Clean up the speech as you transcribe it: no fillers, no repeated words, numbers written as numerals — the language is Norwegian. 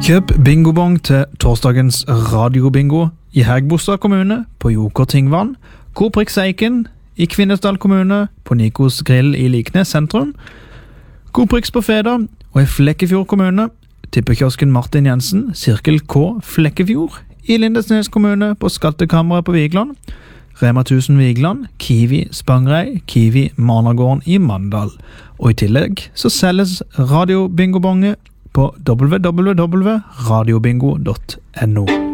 Kjøp bingobong til torsdagens radiobingo i Hægebostad kommune på Joker Tingvann, Coop Seiken i Kvinesdal kommune på Nikos Grill i Liknes sentrum, Coop på Feda og i Flekkefjord kommune, tippekiosken Martin Jensen, Sirkel K Flekkefjord i Lindesnes kommune på Skattekammeret på Vigland, Rema 1000 Vigland, Kiwi Spangrei, Kiwi Managården i Mandal. Og i tillegg så selges radiobingobonge på www.radiobingo.no.